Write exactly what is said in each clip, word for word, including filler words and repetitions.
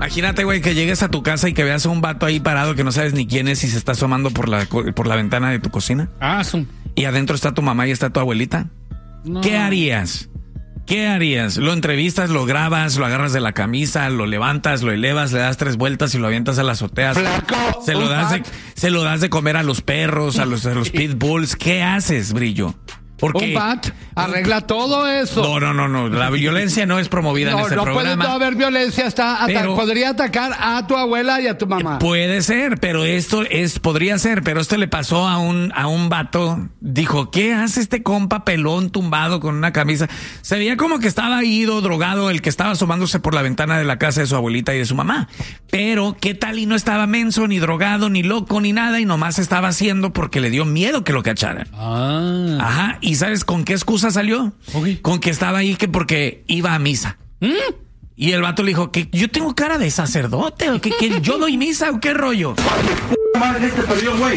Imagínate, güey, que llegues a tu casa y que veas a un vato ahí parado que no sabes ni quién es y se está asomando por la, por la ventana de tu cocina. Ah, son... Y adentro está tu mamá y está tu abuelita. No. ¿Qué harías? ¿Qué harías? Lo entrevistas, lo grabas, lo agarras de la camisa, lo levantas, lo elevas, le das tres vueltas y lo avientas a la azotea. Flaco, se lo das de, se lo das de comer a los perros, a los, a los pitbulls. ¿Qué haces, Brillo? Porque un bat arregla todo eso. No, no, no, no. La violencia no es promovida no, en este no programa. No puede no haber violencia. Hasta, hasta pero, podría atacar a tu abuela y a tu mamá. Puede ser, pero esto es, podría ser, pero esto le pasó a un, a un vato. Dijo, ¿qué hace este compa pelón tumbado con una camisa? Se veía como que estaba ido, drogado, el que estaba asomándose por la ventana de la casa de su abuelita y de su mamá. Pero, ¿qué tal? Y no estaba menso, ni drogado, ni loco, ni nada, y nomás estaba haciendo porque le dio miedo que lo cacharan. Ah. Ajá. ¿Y sabes con qué excusa salió? Okay. Con que estaba ahí que porque iba a misa. ¿Mm? Y el vato le dijo que yo tengo cara de sacerdote o que, que yo doy misa o qué rollo. Madre, ¿qué te perdió, güey?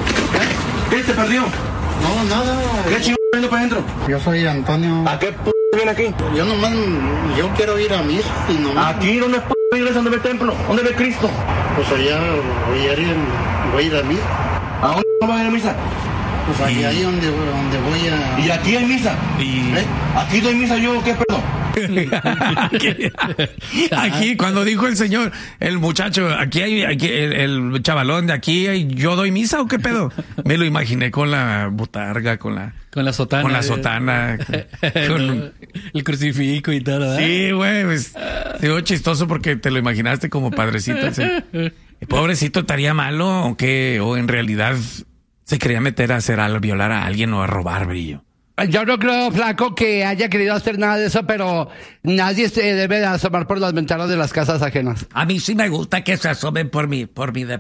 ¿Qué te perdió? No, nada. ¿Qué chingón viene para adentro? Yo soy Antonio. ¿A qué p viene aquí? Yo nomás, yo quiero ir a misa y nomás. ¿Aquí dónde es p iglesia? ¿Dónde ve el templo? ¿Dónde ve Cristo? Pues allá voy a ir, voy a ir a misa. ¿A dónde vas a ir a misa? Pues ahí, ahí donde, donde voy a... ¿Y aquí hay misa? Y... ¿Eh? ¿Aquí doy misa yo? ¿Qué pedo? aquí, aquí, cuando dijo el señor, el muchacho, aquí hay, aquí, el, el chavalón de aquí, hay, ¿yo doy misa o qué pedo? Me lo imaginé con la botarga, con la... Con la sotana. Con la sotana. Con, el crucifijo y tal, ¿verdad? Sí, güey, pues, digo chistoso porque te lo imaginaste como padrecito. ¿Sí? Pobrecito, estaría malo o qué, o en realidad... se quería meter a hacer algo, violar a alguien o a robar, Brillo. Yo no creo, Flaco, que haya querido hacer nada de eso, pero nadie se debe de asomar por las ventanas de las casas ajenas. A mí sí me gusta que se asomen por mi, por mi